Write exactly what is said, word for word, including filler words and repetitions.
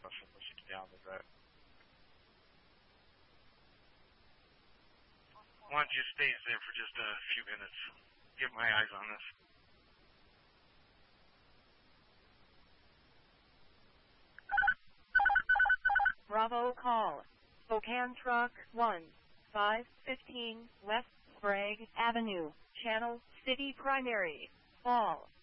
from listening down the road. Why don't you stay there for just a few minutes? Get my eyes on this. Bravo call. Spokane Truck one, five fifteen West Sprague Avenue, Channel City Primary, Fall.